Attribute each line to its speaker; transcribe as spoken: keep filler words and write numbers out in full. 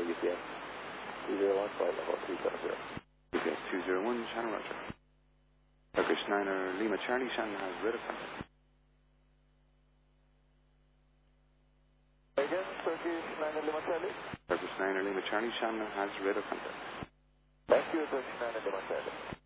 Speaker 1: U P S. two zero one, flight level two seven zero.
Speaker 2: U P S two zero one, Shannon Roger. Turkish Niner Lima Charlie, Shannon has radar contact.
Speaker 1: Again, Turkish Niner Lima Charlie.
Speaker 2: Turkish Niner Lima Charlie, Shannon has radar contact.
Speaker 1: Thank you, Turkish Niner Lima Charlie.